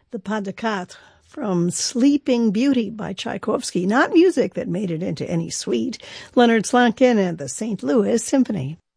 The Pas de Quatre from Sleeping Beauty by Tchaikovsky, not music that made it into any suite. Leonard Slotkin and the St. Louis Symphony.